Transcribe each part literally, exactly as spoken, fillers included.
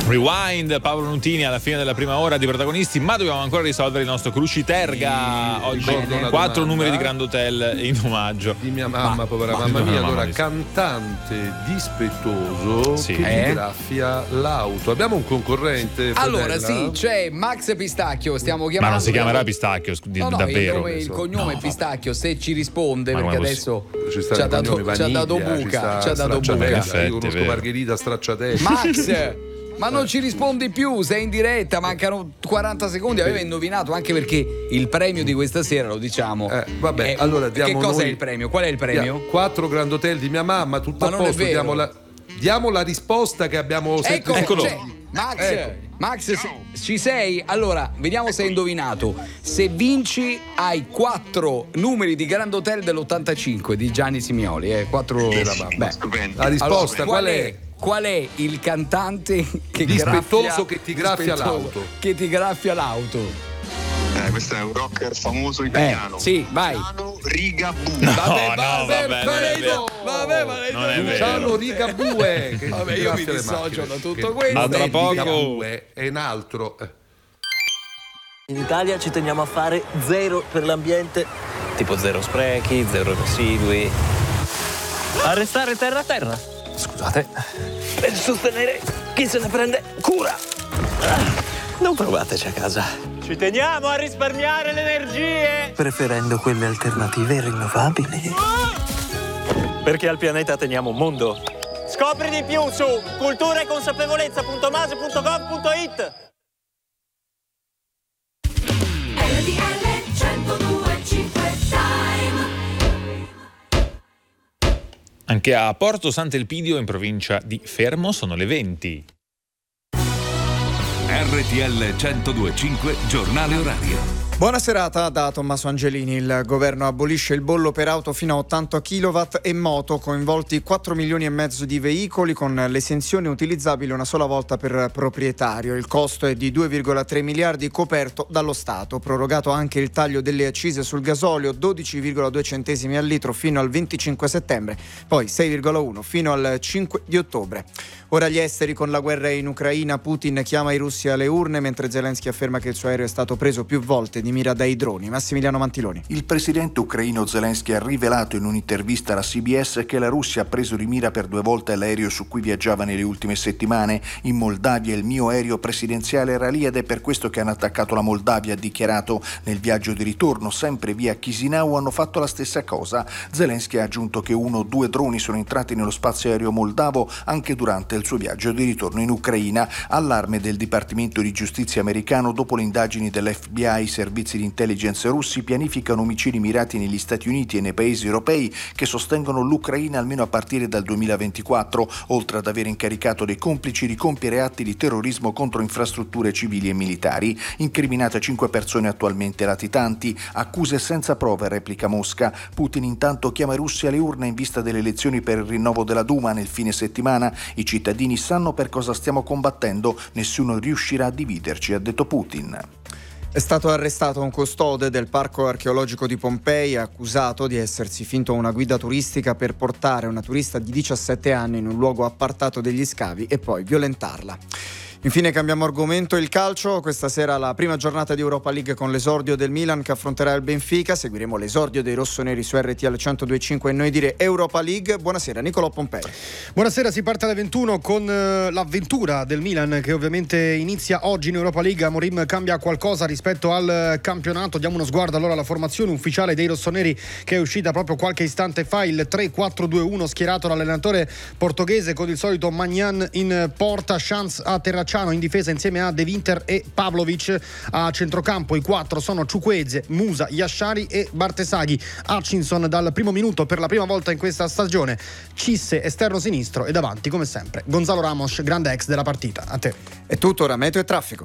Rewind, Paolo Nutini alla fine della prima ora di protagonisti, ma dobbiamo ancora risolvere il nostro Cruciterga. Oggi quattro numeri di Grand Hotel in omaggio di mia mamma, ma, povera ma, mamma mia. Allora, cantante dispettoso sì. che eh? graffia l'auto. Abbiamo un concorrente. Allora Fedella? sì, c'è Max Pistacchio, stiamo chiamando. Ma non si chiamerà Pistacchio, no, no, davvero. Il, nome, il cognome no, è Pistacchio, se ci risponde, ma perché adesso ci, sta ci ha dato, vaniglia, ci ha dato buca, ci ha dato buca. Io conosco Margherita Stracciatelli. Max, ma non ci rispondi più, sei in diretta, mancano quaranta secondi, aveva indovinato, anche perché il premio di questa sera, lo diciamo. Eh, vabbè, è, allora diamo che cosa noi, è il premio? Qual è il premio? Quattro Grand Hotel di mia mamma, tutto ma a posto, diamo la, diamo la risposta che abbiamo ecco, Eccolo. Cioè, Max, ecco. Max, ci sei? Allora, vediamo se hai indovinato. Se vinci hai quattro numeri di Grand Hotel dell'ottantacinque di Gianni Simioli, eh, quattro. Beh, la risposta allora, qual è? Qual è il cantante che dispettoso graffia, che ti graffia l'auto? Che ti graffia l'auto. Eh, questo è un rocker famoso italiano. Eh, sì, vai. Luciano Rigabue. No, vabbè, no, vabbè, vabbè, vabbè, vabbè, non è vero. Luciano Rigabue. Che vabbè, io mi dissocio da tutto che questo. A tra poco. Rigabue è un altro. In Italia ci teniamo a fare zero per l'ambiente, tipo zero sprechi, zero residui. A restare terra a terra. Scusate. Per sostenere chi se ne prende cura. Non provateci a casa. Ci teniamo a risparmiare le energie, preferendo quelle alternative e rinnovabili. Perché al pianeta teniamo un mondo. Scopri di più su cultura e consapevolezza punto mase punto gov punto it. Anche a Porto Sant'Elpidio, in provincia di Fermo, sono le venti. R T L centodue e cinque, giornale orario. Buona serata da Tommaso Angelini. Il governo abolisce il bollo per auto fino a ottanta chilowatt e moto, coinvolti quattro milioni e mezzo di veicoli, con l'esenzione utilizzabile una sola volta per proprietario. Il costo è di due virgola tre miliardi, coperto dallo Stato. Prorogato anche il taglio delle accise sul gasolio, dodici virgola due centesimi al litro fino al venticinque settembre, poi sei virgola uno fino al cinque di ottobre. Ora gli esteri. Con la guerra in Ucraina, Putin chiama i russi alle urne, mentre Zelensky afferma che il suo aereo è stato preso più volte di mira dai droni. Massimiliano Mantiloni. Il presidente ucraino Zelensky ha rivelato in un'intervista alla C B S che la Russia ha preso di mira per due volte l'aereo su cui viaggiava nelle ultime settimane. In Moldavia il mio aereo presidenziale era lì ed è per questo che hanno attaccato la Moldavia, ha dichiarato. Nel viaggio di ritorno, sempre via Chisinau, hanno fatto la stessa cosa. Zelensky ha aggiunto che uno o due droni sono entrati nello spazio aereo moldavo anche durante il suo viaggio di ritorno in Ucraina. Allarme del Dipartimento di Giustizia americano dopo le indagini dell'F B I. I servizi di intelligence russi pianificano omicidi mirati negli Stati Uniti e nei paesi europei che sostengono l'Ucraina almeno a partire dal duemilaventiquattro, oltre ad aver incaricato dei complici di compiere atti di terrorismo contro infrastrutture civili e militari. Incriminate cinque persone attualmente latitanti, accuse senza prove, replica Mosca. Putin intanto chiama i russi alle urne in vista delle elezioni per il rinnovo della Duma nel fine settimana. I cittadini sanno per cosa stiamo combattendo, nessuno riuscirà a dividerci, ha detto Putin. È stato arrestato un custode del parco archeologico di Pompei, accusato di essersi finto una guida turistica per portare una turista di diciassette anni in un luogo appartato degli scavi e poi violentarla. Infine cambiamo argomento, il calcio. Questa sera la prima giornata di Europa League con l'esordio del Milan che affronterà il Benfica. Seguiremo l'esordio dei rossoneri su R T L centodue e cinque e noi dire Europa League. Buonasera Nicolò Pompei. Buonasera, si parte alle ventuno con uh, l'avventura del Milan che ovviamente inizia oggi in Europa League. Amorim cambia qualcosa rispetto al campionato. Diamo uno sguardo allora alla formazione ufficiale dei rossoneri che è uscita proprio qualche istante fa, il tre quattro due uno schierato dall'allenatore portoghese con il solito Magnan in porta, Chance a Terracciano in difesa insieme a De Winter e Pavlovic. A centrocampo i quattro sono Chukwueze, Musa, Yashari e Bartesaghi. Hutchinson dal primo minuto per la prima volta in questa stagione, Cisse esterno sinistro e davanti come sempre Gonzalo Ramos, grande ex della partita. A te. È tutto, ora meteo e traffico.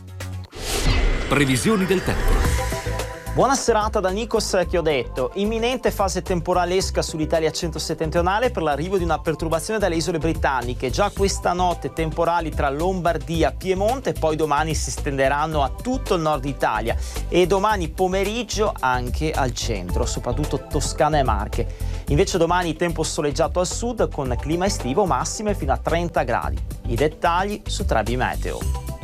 Previsioni del tempo. Buona serata da Nikos Chiodetto. Imminente fase temporalesca sull'Italia centro-settentrionale per l'arrivo di una perturbazione dalle isole britanniche. Già questa notte temporali tra Lombardia, Piemonte, poi domani si estenderanno a tutto il nord Italia e domani pomeriggio anche al centro, soprattutto Toscana e Marche. Invece domani tempo soleggiato al sud con clima estivo, massime fino a trenta gradi. I dettagli su Trebi Meteo.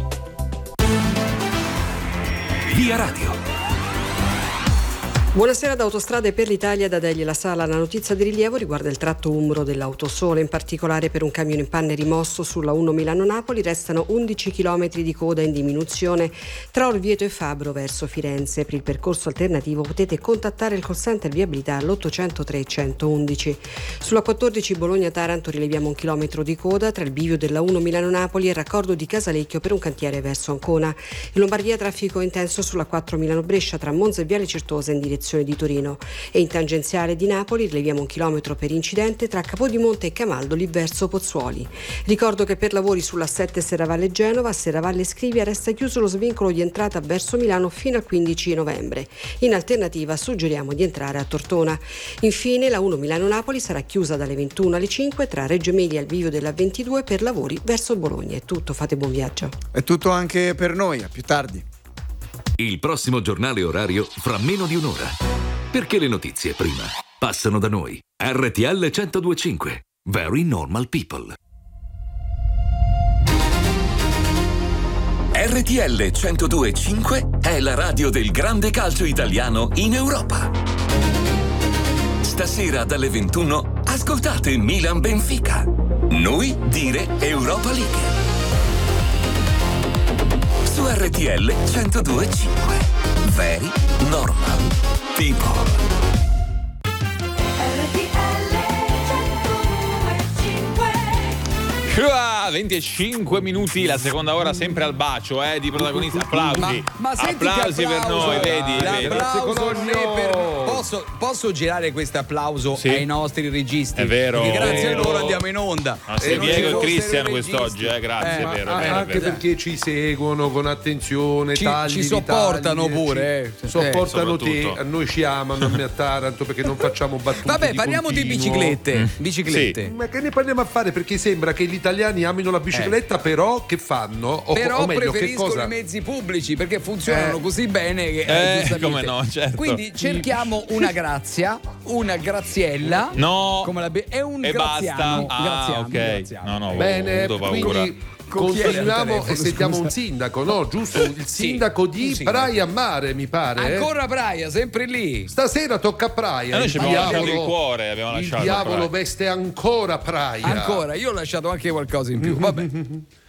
Via Radio. Buonasera da Autostrade per l'Italia, da Delia La Sala. La notizia di rilievo riguarda il tratto umbro dell'Autosole, in particolare per un camion in panne rimosso sulla uno Milano-Napoli restano undici chilometri di coda in diminuzione tra Orvieto e Fabro verso Firenze. Per il percorso alternativo potete contattare il call center viabilità all'ottocentotre centoundici. Sulla quattordici Bologna-Taranto rileviamo un chilometro di coda tra il bivio della uno Milano-Napoli e il raccordo di Casalecchio per un cantiere verso Ancona. In Lombardia traffico intenso sulla quattro Milano-Brescia tra Monza e Viale Certosa in direzione di Torino, e in tangenziale di Napoli rileviamo un chilometro per incidente tra Capodimonte e Camaldoli verso Pozzuoli. Ricordo che per lavori sulla sette Serravalle Genova, Serravalle Scrivia resta chiuso lo svincolo di entrata verso Milano fino al quindici novembre. In alternativa suggeriamo di entrare a Tortona. Infine la uno Milano-Napoli sarà chiusa dalle ventuno alle cinque tra Reggio Emilia e il bivio della ventidue per lavori verso Bologna. È tutto, fate buon viaggio. È tutto anche per noi, a più tardi. Il prossimo giornale orario fra meno di un'ora. Perché le notizie prima passano da noi. R T L centodue e cinque. Very Normal People. R T L centodue e cinque è la radio del grande calcio italiano in Europa. Stasera dalle ventuno ascoltate Milan Benfica. Noi dire Europa League. Su R T L centodue e cinque. Very Normal People. venticinque minuti, la seconda ora sempre al bacio eh, di protagonisti. Applausi, ma, ma applausi per noi, vedi, vedi. Per... Posso, posso girare questo applauso sì. ai nostri registi? È vero. Perché grazie vero. a loro andiamo in onda. Ah, se Diego e Cristian quest'oggi, eh, grazie, eh, è vero, ma, è vero, anche è vero. perché ci seguono con attenzione, ci, tagli ci sopportano tagli, pure, ci eh. sopportano te, a noi ci amano a me a Taranto perché non facciamo battute. Vabbè, di parliamo continuo. di biciclette, mm. biciclette. Sì. Ma che ne parliamo a fare? Perché sembra che gli italiani amino la bicicletta, eh. però che fanno? O, però o meglio, preferiscono che cosa? i mezzi pubblici perché funzionano eh. così bene che eh, come no, certo. Quindi cerchiamo una grazia, una graziella. No, come la be- è un e graziano. basta. Graziano, ah, ok. graziano. No, no, bene, ho avuto paura. Quindi continuiamo e sentiamo un sindaco, no? Giusto? Il sindaco sì, di Praia Mare, mi pare. Ancora Praia, sempre lì. Stasera tocca a Praia. E noi ci abbiamo diavolo, lasciato il cuore, abbiamo il lasciato diavolo veste ancora Praia. Ancora, io ho lasciato anche qualcosa in più. Vabbè.